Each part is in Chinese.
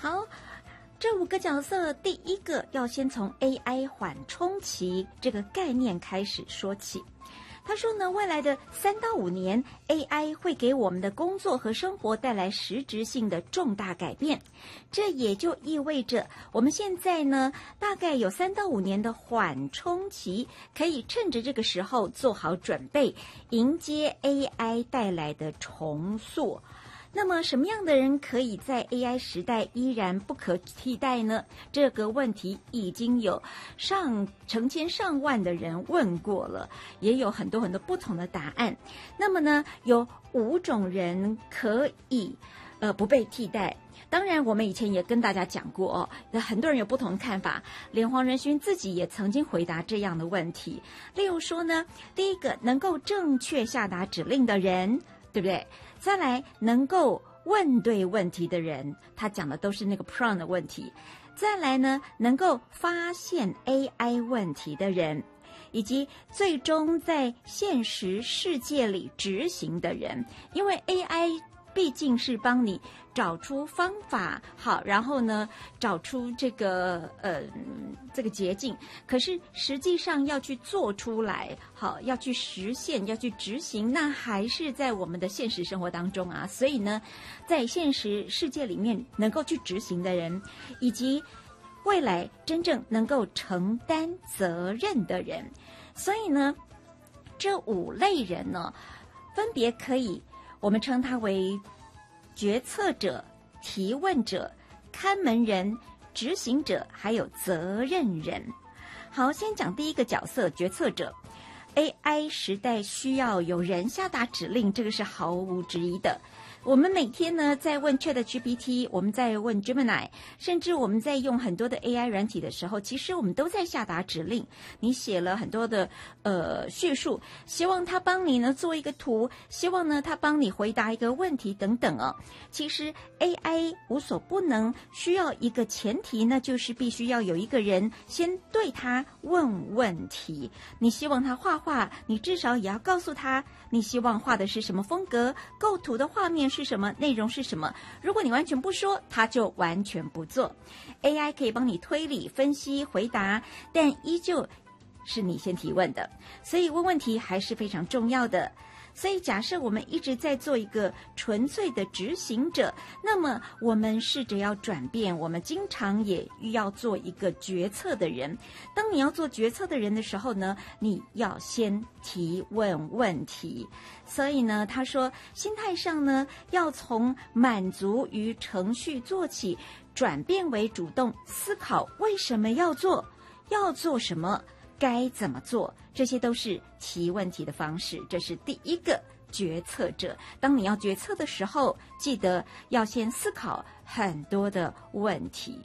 好，这五个角色，第一个要先从 AI 缓冲期这个概念开始说起。他说呢，未来的3到5年 ，AI 会给我们的工作和生活带来实质性的重大改变。这也就意味着，我们现在呢，大概有3到5年的缓冲期，可以趁着这个时候做好准备，迎接 AI 带来的重塑。那么什么样的人可以在 AI 时代依然不可替代呢？这个问题已经有成千上万的人问过了，也有很多很多不同的答案。那么呢，有5种人可以不被替代。当然我们以前也跟大家讲过很多人有不同的看法，连黄仁勋自己也曾经回答这样的问题。例如说呢，第一个能够正确下达指令的人，对不对？再来能够问对问题的人，他讲的都是那个 prompt 的问题。再来呢，能够发现 AI 问题的人，以及最终在现实世界里执行的人。因为 AI 毕竟是帮你找出方法，好，然后呢找出这个捷径，可是实际上要去做出来，好，要去实现，要去执行，那还是在我们的现实生活当中啊。所以呢，在现实世界里面能够去执行的人，以及未来真正能够承担责任的人，所以呢，这5类人呢，分别可以我们称他为决策者、提问者、看门人、执行者，还有责任人。好，先讲第一个角色，决策者。AI 时代需要有人下达指令，这个是毫无质疑的。我们每天呢在问 ChatGPT， 我们在问 Gemini， 甚至我们在用很多的 AI 软体的时候，其实我们都在下达指令。你写了很多的叙述，希望他帮你呢做一个图，希望呢他帮你回答一个问题等等哦。其实 AI 无所不能，需要一个前提呢，就是必须要有一个人先对他问问题。你希望他画画，你至少也要告诉他你希望画的是什么风格，构图的画面是什么，内容是什么。如果你完全不说，他就完全不做。 AI 可以帮你推理、分析、回答，但依旧是你先提问的，所以问问题还是非常重要的。所以假设我们一直在做一个纯粹的执行者，那么我们试着要转变，我们经常也要做一个决策的人。当你要做决策的人的时候呢，你要先提问问题。所以呢，他说心态上呢，要从满足于程序做起，转变为主动思考为什么要做，要做什么，该怎么做，这些都是提问题的方式。这是第一个决策者。当你要决策的时候，记得要先思考很多的问题。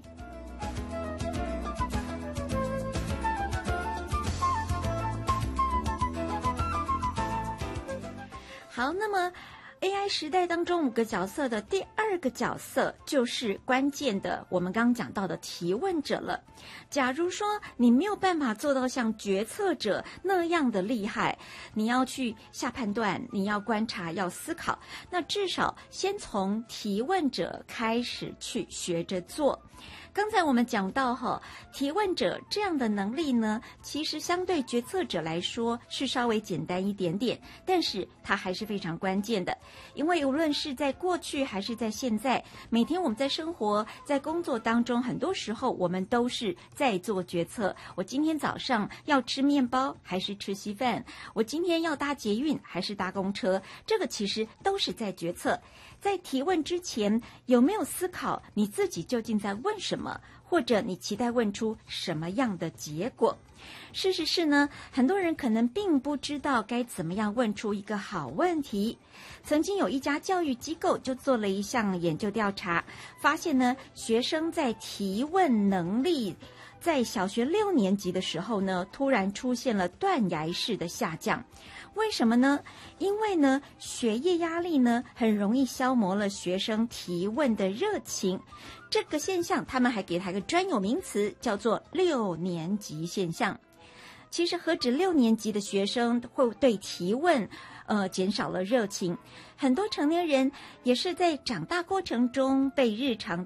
好，那么AI 时代当中5个角色的第2个角色就是关键的，我们刚刚讲到的提问者了。假如说你没有办法做到像决策者那样的厉害，你要去下判断，你要观察，要思考，那至少先从提问者开始去学着做。刚才我们讲到提问者这样的能力呢，其实相对决策者来说是稍微简单一点点，但是它还是非常关键的。因为无论是在过去还是在现在，每天我们在生活在工作当中，很多时候我们都是在做决策。我今天早上要吃面包还是吃稀饭，我今天要搭捷运还是搭公车，这个其实都是在决策。在提问之前，有没有思考你自己究竟在问什么，或者你期待问出什么样的结果？事实是呢，很多人可能并不知道该怎么样问出一个好问题。曾经有一家教育机构就做了一项研究调查，发现呢，学生在提问能力在小学6年级的时候呢，突然出现了断崖式的下降。为什么呢？因为呢，学业压力呢，很容易消磨了学生提问的热情。这个现象，他们还给它一个专有名词，叫做6年级现象。其实何止6年级的学生会对提问减少了热情，很多成年人也是在长大过程中被日常